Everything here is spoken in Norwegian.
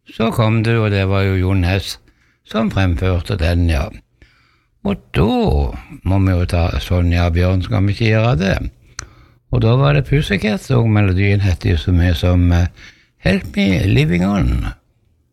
så kom det, og det var jo Jon Hess som fremførte den, ja. Og da må vi jo ta Sonja Bjørn, skal vi ikke gjøre det? Og da var det Pussycats, og melodien hette jo så mye som Help Me Living On.